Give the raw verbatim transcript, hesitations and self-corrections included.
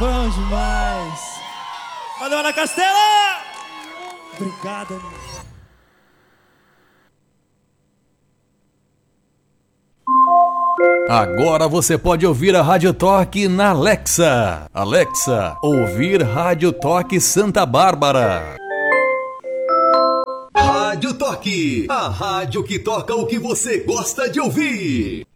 Bom demais. Valeu, Ana Castela! Obrigada, amigo. Agora você pode ouvir a Rádio Toque na Alexa. Alexa, ouvir Rádio Toque Santa Bárbara. Rádio Toque, a rádio que toca o que você gosta de ouvir.